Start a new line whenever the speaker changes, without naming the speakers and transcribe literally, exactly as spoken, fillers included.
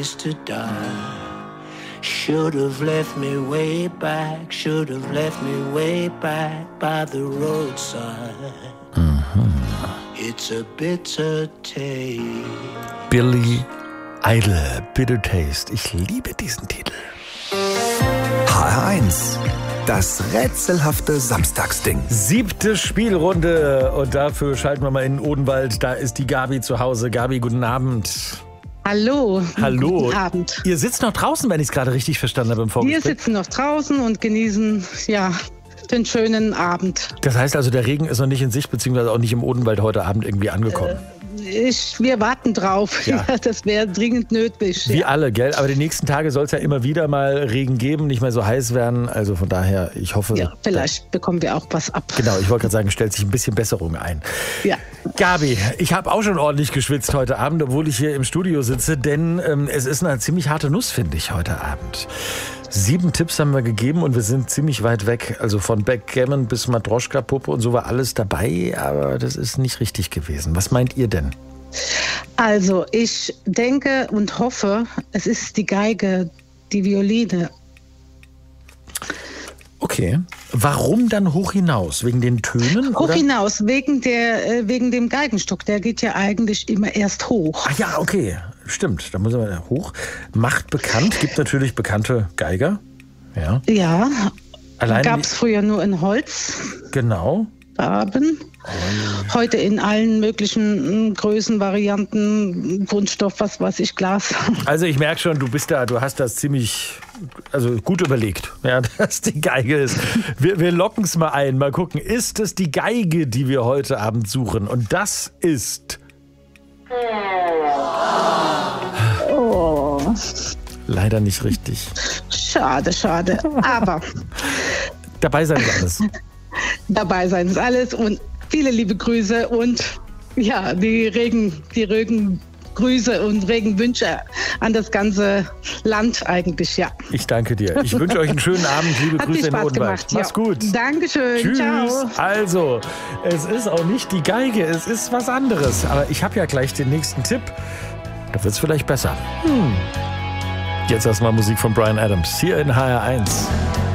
place to die. Should have left me way back, should have left me way back by the roadside. Mhm. It's a bitter taste.
Billy Idol, Bitter Taste. Ich liebe diesen Titel.
H R eins, das rätselhafte Samstagsding.
Siebte Spielrunde und dafür schalten wir mal in Odenwald. Da ist die Gabi zu Hause. Gabi, guten Abend.
Hallo.
Hallo.
Guten Abend.
Ihr sitzt noch draußen, wenn ich es gerade richtig verstanden habe im Vorgespräch.
Wir sitzen noch draußen und genießen, ja, den schönen Abend.
Das heißt also, der Regen ist noch nicht in Sicht, beziehungsweise auch nicht im Odenwald heute Abend irgendwie angekommen.
Äh, ich, wir warten drauf. Ja. Ja, das wäre dringend nötig.
Wie
ja.
alle, gell? Aber die nächsten Tage soll es ja immer wieder mal Regen geben, nicht mehr so heiß werden. Also von daher, ich hoffe...
Ja, vielleicht da, bekommen wir auch was ab.
Genau, ich wollte gerade sagen, stellt sich ein bisschen Besserung ein.
Ja.
Gabi, ich habe auch schon ordentlich geschwitzt heute Abend, obwohl ich hier im Studio sitze, denn ähm, es ist eine ziemlich harte Nuss, finde ich, heute Abend. Sieben Tipps haben wir gegeben und wir sind ziemlich weit weg. Also von Backgammon bis Matroschka-Puppe und so war alles dabei, aber das ist nicht richtig gewesen. Was meint ihr denn?
Also ich denke und hoffe, es ist die Geige, die Violine.
Okay. Warum dann hoch hinaus? Wegen den Tönen?
Hoch
oder?
hinaus, wegen, der, wegen dem Geigenstock. Der geht ja eigentlich immer erst hoch.
Ach ja, okay. Stimmt, da muss man hoch. Macht bekannt, gibt natürlich bekannte Geiger. Ja.
Ja,
Allein
gab es früher nur in Holz.
Genau.
Farben. Heute in allen möglichen Größen, Varianten, Kunststoff, was weiß ich, Glas.
Also ich merke schon, du bist da, du hast das ziemlich, also gut überlegt, ja, dass die Geige ist. Wir, wir locken es mal ein, mal gucken, ist es die Geige, die wir heute Abend suchen? Und das ist...
Oh.
Leider nicht richtig.
Schade, schade. Aber
dabei sein ist alles.
Dabei sein ist alles und viele liebe Grüße und ja, die Regen, die Regengrüße und Regenwünsche an das ganze Land eigentlich, ja.
Ich danke dir. Ich wünsche euch einen schönen Abend. Liebe
Hat
Grüße
viel
in
Spaß
Odenwald.
gemacht,
Mach's
ja.
gut.
Dankeschön.
Tschüss.
Ciao.
Also, es ist auch nicht die Geige, es ist was anderes. Aber ich habe ja gleich den nächsten Tipp. Da wird's vielleicht besser. Hm. Jetzt erstmal Musik von Bryan Adams. Hier in H R eins.